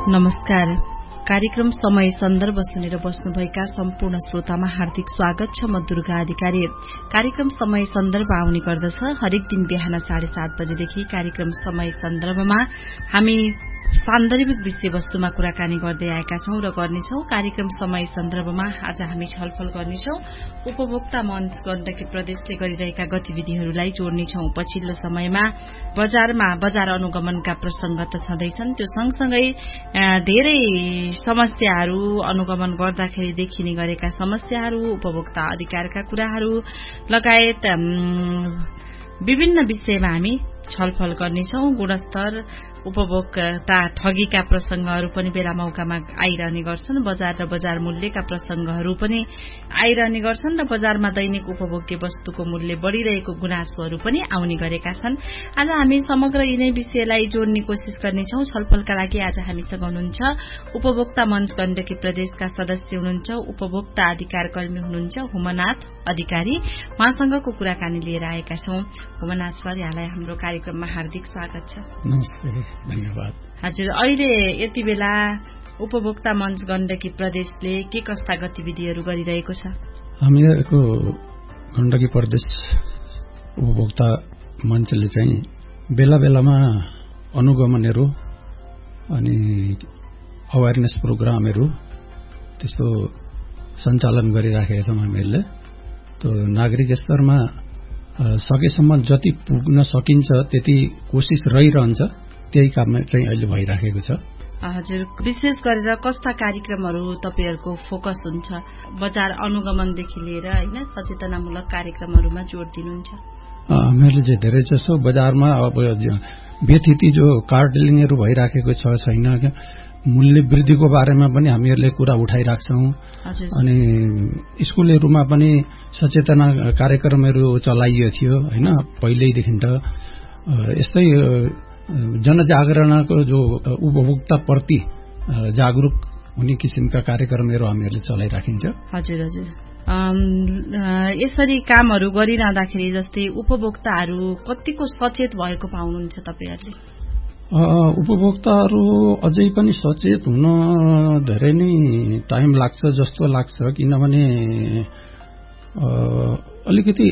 नमस्कार। कार्यक्रम समय सन्दर्भ सुनेर बस्नुभएका सम्पूर्ण श्रोतामा हार्दिक स्वागत छ। म दुर्गा अधिकारी। कार्यक्रम समय सन्दर्भ आउने गर्दछ हरेक दिन बिहान 7:30 बजेदेखि। कार्यक्रम समय सन्दर्भमा हामी सान्दर्भिक विषयवस्तुमा कुराकानी गर्दै आएका छौं र गर्नेछौं। कार्यक्रम समय सन्दर्भमा आज हामी छलफल गर्नेछौं उपभोक्ता मञ्च गण्डकी प्रदेशले गरिरहेका गतिविधिहरूलाई जोड्नेछौं। पछिल्लो समयमा बजार अनुगमनका प्रसंग त छँदैछन्, त्यो सँगसँगै धेरै समस्याहरू अनुगमन गर्दाखेरि देखिने गरेका समस्याहरू, उपभोक्ता अधिकारका कुराहरू लगायत विभिन्न विषयमा हामी छलफल गर्नेछौं। गुणस्तर, उपभोक्ता ठगीका प्रसंगहरू पनि बेला मौकामा आइरहने गर्छन्। बजार र बजार मूल्यका प्रसंगहरू पनि आइरहने गर्छन् र बजारमा दैनिक उपभोग्य वस्तुको मूल्य बढ़िरहेको गुनासोहरू पनि आउने गरेका छन्। आज हामी समग्र यिनै विषयलाई जोड्ने कोशिश गर्नेछौं। छलफलका लागि आज हामीसँग हुनुहुन्छ उपभोक्ता मञ्च गण्डकी प्रदेशका सदस्य हुनुहुन्छ, उपभोक्ता अधिकार कर्मी हुनुहुन्छ हुमनाथ अधिकारी। उहाँसँगको कुराकानी लिएर आएका छौं। हुमनाथ सर, यहाँलाई हाम्रो कार्यक्रममा हार्दिक स्वागत छ। नमस्ते, धन्यवाद। हजुर, अहिले यति बेला उपभोक्ता मञ्च गण्डकी प्रदेशले के कस्ता गतिविधिहरू गरिरहेको छ? हामीहरूको गण्डकी प्रदेश उपभोक्ता मञ्चले चाहिँ बेला बेलामा अनुगमनहरू अनि अवेरनेस प्रोग्रामहरू त्यस्तो सञ्चालन गरिराखेका छौँ। हामीहरूले त्यो नागरिक स्तरमा सकेसम्म जति पुग्न सकिन्छ त्यति कोसिस रहिरहन्छ। त्यही काम चाहिँ अहिले भइराखेको छ। हजुर, विशेष गरेर कस्ता कार्यक्रमहरू तपाईहरुको फोकस हुन्छ? बजार अनुगमनदेखि लिएर हैन सचेतनामूलक कार्यक्रमहरूमा जोड दिनुहुन्छ? हामीहरूले चाहिँ धेरै जसो बजारमा अब व्यथिति जो कार्डेलिङहरू भइराखेको छैन, मूल्य वृद्धिको बारेमा पनि हामीहरूले कुरा उठाइराख्छौं। अनि स्कुलहरूमा पनि सचेतना कार्यक्रमहरू चलाइयो थियो हैन पहिल्यैदेखि। त यस्तै जनजागरणको जो उपभोक्ता प्रति जागरूक हुने किसिमका कार्यक्रमहरू हामीहरूले चलाइराखिन्छ। हजुर हजुर, यसरी कामहरू गरिरहँदाखेरि जस्तै उपभोक्ताहरू कतिको सचेत भएको पाउनुहुन्छ तपाईहरुले? उपभोक्ताहरू अझै पनि सचेत हुन धेरै नै टाइम लाग्छ जस्तो लाग्छ, किनभने अलिकति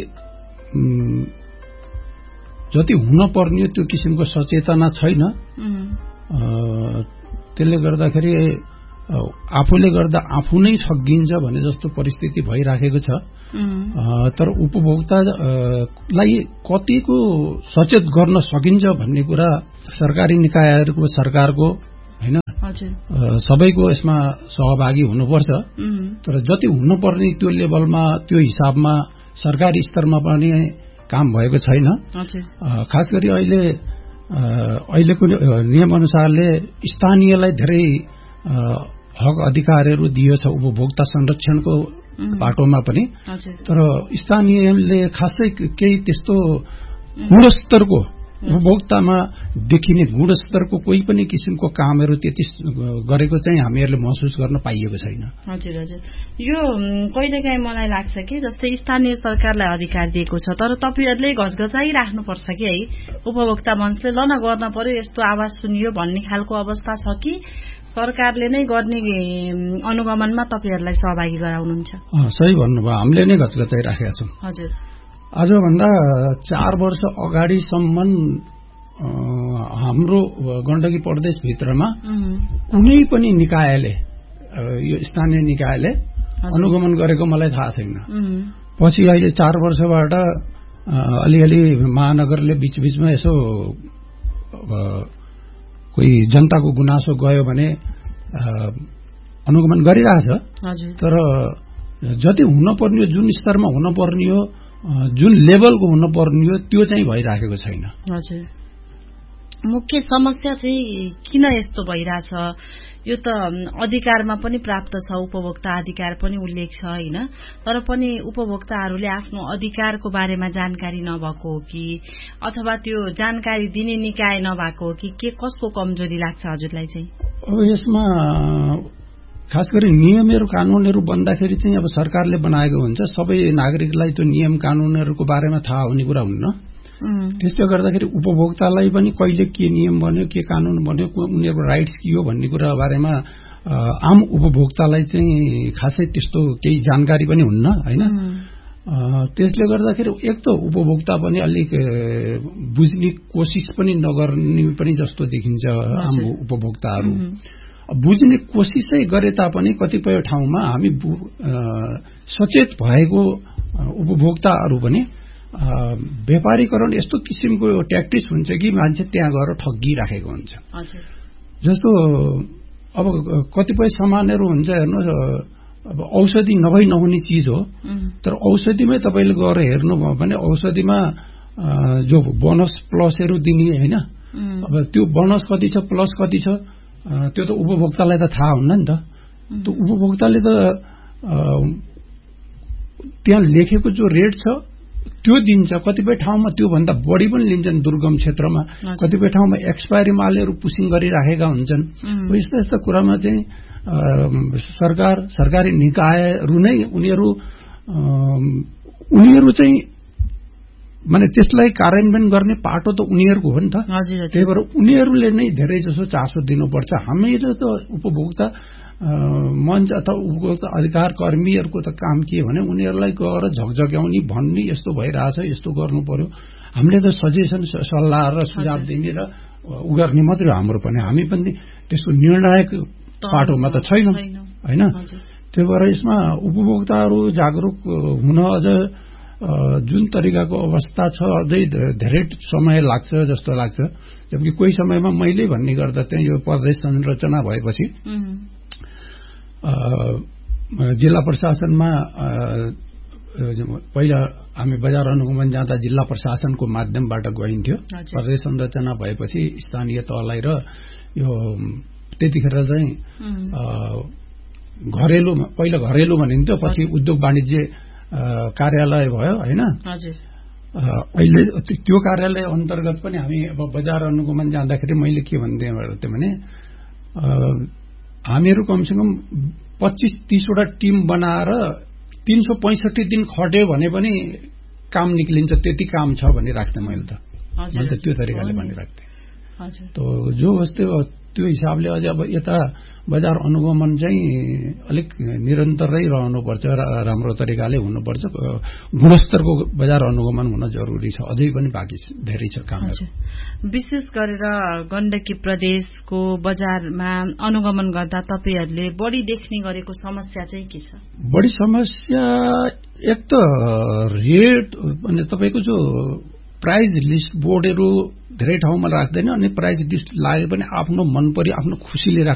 जति हुन पर्ने त्यो किसिमको सचेतना छैन। त्यसले गर्दाखेरि आफूले गर्दा आफू नै ठगिन्छ भने जस्तो परिस्थिति भइराखेको छ। तर उपभोक्तालाई कतिको सचेत गर्न सकिन्छ भन्ने कुरा सरकारी निकायहरूको, सरकारको हैन सबैको यसमा सहभागी हुनुपर्छ। तर जति हुनुपर्ने त्यो लेभलमा, त्यो हिसाबमा सरकारी स्तरमा पनि काम भएको छैन। खास गरी अहिलेको नियम अनुसारले स्थानीयलाई धेरै हक अधिकारहरू दिएको छ उपभोक्ता संरक्षणको बाटोमा पनि। तर स्थानीयले खासै केही त्यस्तो गुणस्तरको उपभोक्तामा देखिने गुणस्तरको कोही पनि किसिमको कामहरू त्यति गरेको चाहिँ हामीहरूले महसुस गर्न पाइएको छैन। हजुर हजुर, यो कहिलेकाहीँ मलाई लाग्छ कि जस्तै स्थानीय सरकारलाई अधिकार दिएको छ, तर तपाईहरुले घचघचाइ राख्नुपर्छ कि है उपभोक्ता मञ्चले ल गर्न पर्यो, यस्तो आवाज सुनियो भन्ने खालको अवस्था छ कि सरकारले नै गर्ने अनुगमनमा तपाईहरुलाई सहभागी गराउनुहुन्छ? सही भन्नुभयो, हामीले नै घचघचाइ राखेका छौं। हजुर, आजभन्दा 4 वर्ष अगाडिसम्म हाम्रो गण्डकी प्रदेशभित्रमा कुनै पनि निकायले, यो स्थानीय निकायले अनुगमन गरेको मलाई थाहा छैन। पछि अहिले 4 वर्षबाट अलिअलि महानगरले बीचबीचमा यसो कोही जनताको गुनासो गयो भने अनुगमन गरिरहेछ। तर जति हुनुपर्ने, जुन स्तरमा हुनुपर्ने हो, जुन लेभलको हुनुपर्ने हो, त्यो चाहिँ भइराखेको छैन। हजुर, मुख्य समस्या चाहिँ किन यस्तो भइरहेछ? यो त अधिकारमा पनि प्राप्त छ, उपभोक्ता अधिकार पनि उल्लेख छ हैन, तर पनि उपभोक्ताहरूले आफ्नो अधिकारको बारेमा जानकारी नभएको हो कि अथवा त्यो जानकारी दिने निकाय नभएको हो कि के, कसको कमजोरी लाग्छ हजुरलाई चाहिँ? अब यसमा खास गरी नियमहरू कानूनहरू बन्दाखेरि चाहिँ अब सरकारले बनाएको हुन्छ, सबै नागरिकलाई त्यो नियम कानूनहरूको बारेमा थाहा हुने कुरा हुन्न। त्यसले गर्दाखेरि उपभोक्तालाई पनि कहिले के नियम बन्यो, के कानून बन्यो, उनीहरूको राइट्स के हो भन्ने कुरा बारेमा आम उपभोक्तालाई चाहिँ खासै त्यस्तो केही जानकारी पनि हुन्न हैन। त्यसले गर्दाखेरि एक त उपभोक्ता पनि अलिक बुझ्ने कोसिस पनि नगर्ने पनि जस्तो देखिन्छ आम उपभोक्ताहरू। बुझ्ने कोसिसै गरे तापनि कतिपय ठाउँमा हामी सचेत भएको उपभोक्ताहरू पनि व्यापारीकरण यस्तो किसिमको ट्याक्टिस हुन्छ कि मान्छे त्यहाँ गएर ठगिराखेको हुन्छ। जस्तो अब कतिपय सामानहरू हुन्छ हेर्नुहोस्, अब औषधि नभई नहुने चिज हो, तर औषधिमै तपाईँले गएर हेर्नुभयो भने औषधिमा जो बोनस प्लसहरू दिने होइन, अब त्यो बोनस कति छ प्लस कति छ त्यो त उपभोक्तालाई त थाहा हुन्न नि त। त्यो उपभोक्ताले त त्यहाँ लेखेको जो रेट छ त्यो दिन्छ। कतिपय ठाउँमा त्योभन्दा बढी पनि लिन्छन् दुर्गम क्षेत्रमा, कतिपय ठाउँमा एक्सपायरी मालहरू पुसिङ गरिराखेका हुन्छन्। यस्ता यस्ता कुरामा चाहिँ सरकारी निकायहरू नै उनीहरू चाहिँ माने त्यसलाई कार्यान्वयन गर्ने पाटो त उनीहरूको हो नि त। त्यही भएर उनीहरूले नै धेरै जसो चासो दिनुपर्छ। हामीले त उपभोक्ता मञ्च अथवा उपभोक्ता अधिकार कर्मीहरूको त काम के भने उनीहरूलाई गएर झकझक्याउने, भन्ने यस्तो भइरहेछ, यस्तो गर्नु पर्यो। हामीले त सजेसन सल्लाह र सुझाव दिने र उ गर्ने मात्रै हो हाम्रो पनि। हामी पनि त्यसको निर्णायक पाटोमा त छैनौँ होइन। त्यही भएर यसमा उपभोक्ताहरू जागरुक हुन अझ जुन तरिकाको अवस्था छ अझै धेरै समय लाग्छ जस्तो लाग्छ। जबकि कोही समयमा मैले भन्ने गर्दा त्यहाँ यो प्रदेश संरचना भएपछि जिल्ला प्रशासनमा पहिला हामी बजार अनुगमन जाँदा जिल्ला प्रशासनको माध्यमबाट गइन्थ्यो। प्रदेश संरचना भएपछि स्थानीय तहलाई र यो त्यतिखेर चाहिँ पहिला घरेलु भनिन्थ्यो, पछि उद्योग वाणिज्य कार्यालय भयो होइन। अहिले त्यो कार्यालय अन्तर्गत पनि हामी अब बजार अनुगमन जाँदाखेरि मैले के भन्थेँ भने हामीहरू कमसेकम 25-30 वटा टिम बनाएर 365 दिन खट्यो भने पनि काम निक्लिन्छ, त्यति काम छ भन्ने राख्थेँ मैले त त्यो तरिकाले भनिराख्थेँ। जो होस् त्यो हिसाबले अझै अब यता बजार अनुगमन चाहिँ अलिक निरन्तरै रहनुपर्छ, राम्रो तरिकाले हुनुपर्छ। गुणस्तरको बजार अनुगमन हुन जरुरी छ, अझै पनि बाँकी धेरै छ कामहरू। विशेष गरेर गण्डकी प्रदेशको बजारमा अनुगमन गर्दा तपाईहरूले बढी देख्ने गरेको समस्या चाहिँ के छ? बढी समस्या एक त रेट अनि तपाईँको जो प्राइस लिस्ट बोर्डहरू धेरै ठाउँमा राख्दैन, अनि प्राइस लिस्ट लागे पनि आफ्नो मन परी आफ्नो खुसीले